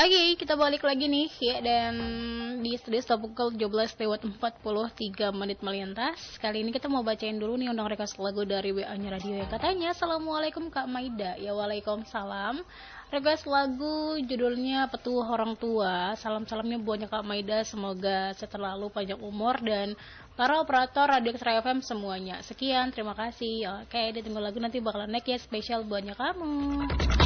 Oke, kita balik lagi nih ya, dan di studio stop pukul 17 lewat 43 menit melintas. Kali ini kita mau bacain dulu nih undang request lagu dari WA-nya radio yang katanya, Assalamualaikum Kak Maida. Ya waalaikumsalam. Request lagu judulnya Petuh Orang Tua. Salam-salamnya buatnya Kak Maida, semoga selalu panjang umur dan para operator Radio Extra FM semuanya. Sekian, terima kasih. Oke, ditunggu lagu nanti bakalan naik ya spesial buatnya kamu.